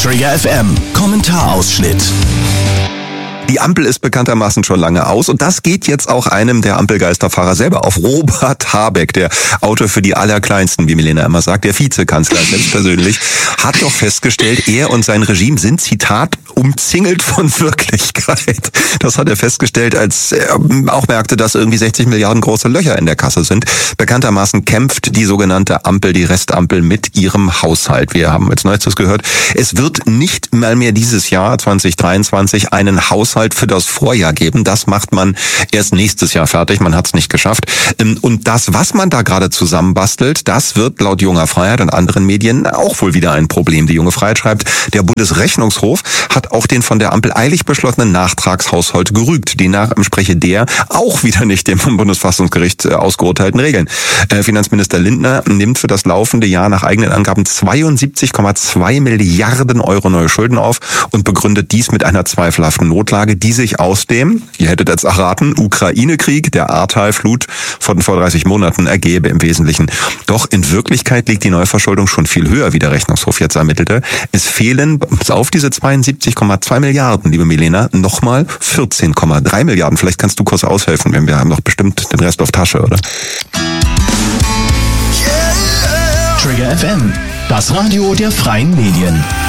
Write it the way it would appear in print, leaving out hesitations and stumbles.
Trigger FM Kommentarausschnitt. Die Ampel ist bekanntermaßen schon lange aus und das geht jetzt auch einem der Ampelgeisterfahrer selber auf. Robert Habeck, der Autor für die Allerkleinsten, wie Milena immer sagt, der Vizekanzler selbstpersönlich, hat doch festgestellt, er und sein Regime sind, Zitat, umzingelt von Wirklichkeit. Das hat er festgestellt, als er auch merkte, dass irgendwie 60 Milliarden große Löcher in der Kasse sind. Bekanntermaßen kämpft die sogenannte Ampel, die Restampel, mit ihrem Haushalt. Wir haben als Neuestes gehört, es wird nicht mal mehr dieses Jahr 2023 einen Haushalt für das Vorjahr geben. Das macht man erst nächstes Jahr fertig. Man hat es nicht geschafft. Und das, was man da gerade zusammenbastelt, das wird laut Junger Freiheit und anderen Medien auch wohl wieder ein Problem. Die Junge Freiheit schreibt, der Bundesrechnungshof hat auch den von der Ampel eilig beschlossenen Nachtragshaushalt gerügt. Demnach entspreche der auch wieder nicht dem vom Bundesverfassungsgericht ausgeurteilten Regeln. Finanzminister Lindner nimmt für das laufende Jahr nach eigenen Angaben 72,2 Milliarden Euro neue Schulden auf und begründet dies mit einer zweifelhaften Notlage, die sich aus dem, ihr hättet jetzt erraten, Ukraine-Krieg, der Ahrtal-Flut von vor 30 Monaten ergebe im Wesentlichen. Doch in Wirklichkeit liegt die Neuverschuldung schon viel höher, wie der Rechnungshof jetzt ermittelte. Es fehlen auf diese 72,2 Milliarden, liebe Milena, nochmal 14,3 Milliarden. Vielleicht kannst du kurz aushelfen, denn wir haben doch bestimmt den Rest auf Tasche, oder? Trigger FM, das Radio der freien Medien.